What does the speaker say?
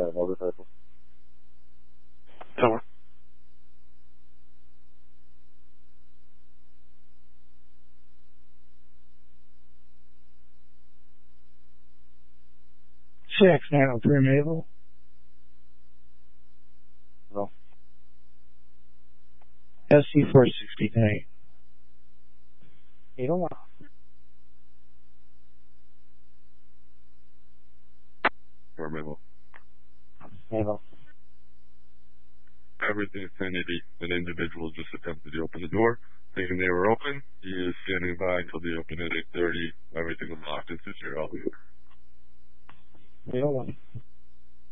motorcycle. Tower. CX-903 Mabel. No. SC-469. 801. Or Mabel. Mabel. Everything's 1080. An individual just attempted to open the door, thinking they were open. He is standing by until they open at 8:30. Everything was locked and secure. All good. 801.